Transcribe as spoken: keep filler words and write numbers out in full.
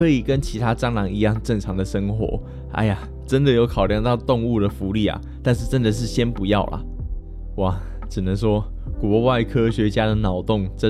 可以跟其他蟑螂一样正常的生活。哎呀，真的有考量到动物的福利啊，但是真的是先不要啦。哇，只能说国外科学家的脑洞真